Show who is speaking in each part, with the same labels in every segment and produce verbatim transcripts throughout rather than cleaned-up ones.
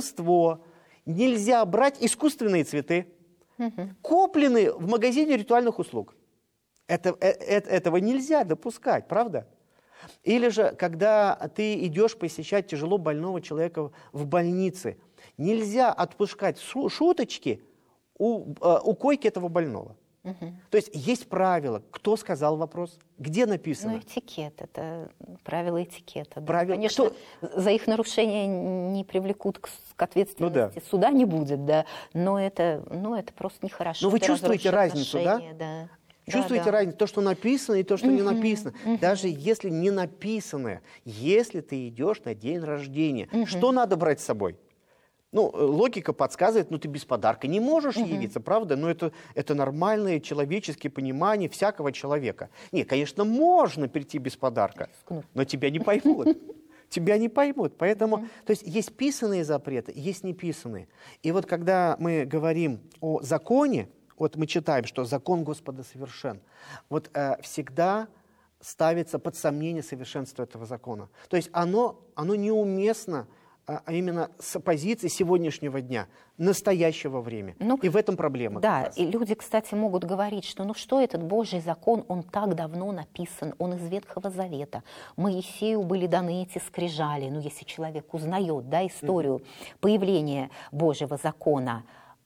Speaker 1: Рождество нельзя брать искусственные цветы, угу. купленные в магазине ритуальных услуг. Это, это, этого нельзя допускать, правда? Или же, когда ты идешь посещать тяжело больного человека в больнице, нельзя отпускать шуточки у, у койки этого больного. Угу. То есть есть правила. Кто сказал вопрос? Где написано?
Speaker 2: Ну, этикет. Это правила этикета.
Speaker 1: Правила.
Speaker 2: Да. Конечно,
Speaker 1: Кто...
Speaker 2: за их нарушение не привлекут к, к ответственности.
Speaker 1: Ну, да.
Speaker 2: Суда не будет, да. Но это, ну, это просто нехорошо.
Speaker 1: Но вы
Speaker 2: это
Speaker 1: чувствуете разницу, да?
Speaker 2: да?
Speaker 1: Чувствуете
Speaker 2: да, да.
Speaker 1: разницу? То, что написано, и то, что uh-huh, не написано. Uh-huh. Даже если не написано, если ты идешь на день рождения, uh-huh. что надо брать с собой? Ну, логика подсказывает, ну, ты без подарка не можешь uh-huh. явиться, правда? Но это, это нормальное человеческое понимание всякого человека. Нет, конечно, можно прийти без подарка, но тебя не поймут. Тебя не поймут. Поэтому, uh-huh. то есть, есть писанные запреты, есть неписанные. И вот когда мы говорим о законе, вот мы читаем, что закон Господа совершен, вот э, всегда ставится под сомнение совершенство этого закона. То есть оно, оно неуместно, а именно с позиции сегодняшнего дня, настоящего времени. Ну, и в этом проблема.
Speaker 2: Да, и люди, кстати, могут говорить, что ну что этот Божий закон, он так давно написан, он из Ветхого Завета. Моисею были даны эти скрижали, ну если человек узнает, да, историю mm-hmm. появления Божьего закона.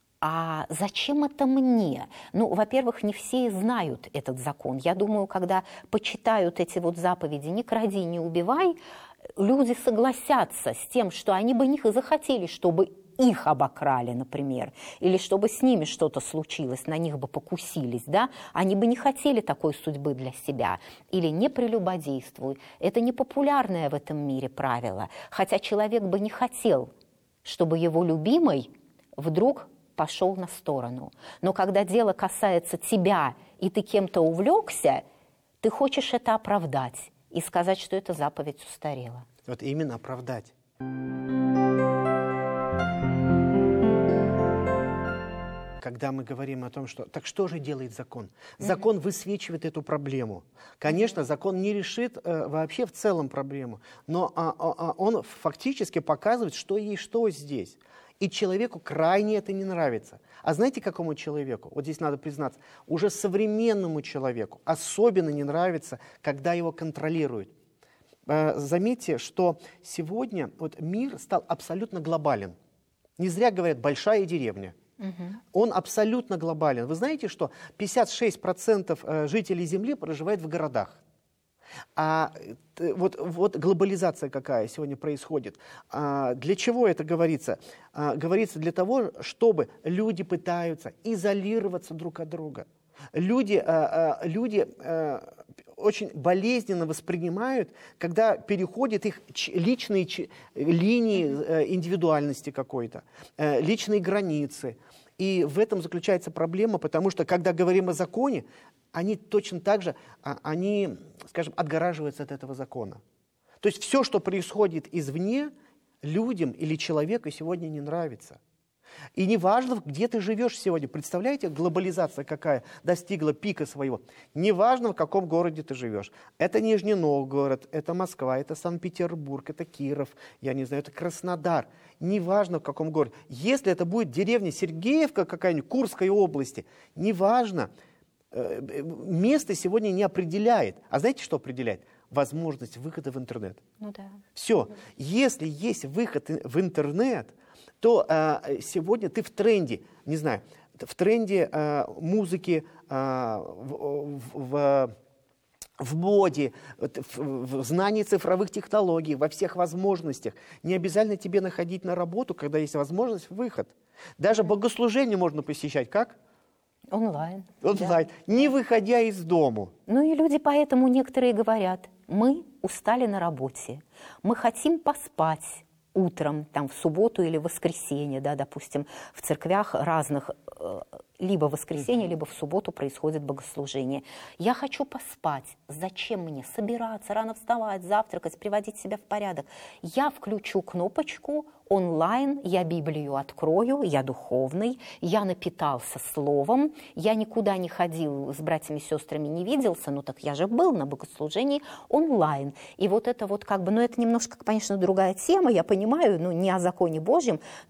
Speaker 2: А зачем это мне? Ну, во-первых, не все знают этот закон. Я думаю, когда почитают эти вот заповеди «не кради, не убивай», люди согласятся с тем, что они бы не захотели, чтобы их обокрали, например, или чтобы с ними что-то случилось, на них бы покусились, да? Они бы не хотели такой судьбы для себя. Или не прелюбодействуй. Это не популярное в этом мире правило. Хотя человек бы не хотел, чтобы его любимый вдруг пошел на сторону. Но когда дело касается тебя, и ты кем-то увлекся, ты хочешь это оправдать и сказать, что эта заповедь устарела.
Speaker 1: Вот именно оправдать. Когда мы говорим о том, что... Так что же делает закон? Закон высвечивает эту проблему. Конечно, закон не решит э, вообще в целом проблему, но а, а, он фактически показывает, что есть что здесь. И человеку крайне это не нравится. А знаете, какому человеку? Вот здесь надо признаться. Уже современному человеку особенно не нравится, когда его контролируют. Заметьте, что сегодня вот мир стал абсолютно глобален. Не зря говорят «большая деревня». Угу. Он абсолютно глобален. Вы знаете, что пятьдесят шесть процентов жителей Земли проживает в городах. А вот, вот глобализация какая сегодня происходит. А для чего это говорится? А, говорится для того, чтобы люди пытаются изолироваться друг от друга. Люди, а, а, люди а, очень болезненно воспринимают, когда переходят их личные линии индивидуальности какой-то, личные границы. И в этом заключается проблема, потому что, когда говорим о законе, они точно так же, они, скажем, отгораживаются от этого закона. То есть все, что происходит извне, людям или человеку сегодня не нравится. И неважно, где ты живешь сегодня. Представляете, глобализация какая достигла пика своего. Неважно, в каком городе ты живешь. Это Нижний Новгород, это Москва, это Санкт-Петербург, это Киров, я не знаю, это Краснодар. Неважно, в каком городе. Если это будет деревня Сергеевка какая-нибудь, Курской области, неважно. Место сегодня не определяет. А знаете, что определяет? Возможность выхода в интернет.
Speaker 2: Ну да.
Speaker 1: Все. Если есть выход в интернет, то а, сегодня ты в тренде, не знаю, в тренде а, музыки, а, в, в, в моде, в, в знании цифровых технологий, во всех возможностях. Не обязательно тебе находить на работу, когда есть возможность, выход. Даже богослужение можно посещать как?
Speaker 2: Онлайн.
Speaker 1: Онлайн, да. Не выходя из дому.
Speaker 2: Ну и люди поэтому некоторые говорят, мы устали на работе, мы хотим поспать утром, там, в субботу или в воскресенье, да, допустим, в церквях разных, либо в воскресенье, либо в субботу происходит богослужение. Я хочу поспать. Зачем мне собираться, рано вставать, завтракать, приводить себя в порядок? Я включу кнопочку онлайн, я Библию открою, я духовный, я напитался словом, я никуда не ходил, с братьями и сестрами не виделся, ну так я же был на богослужении онлайн. И вот это вот как бы, ну это немножко, конечно, другая тема, я понимаю, ну не о законе Божьем,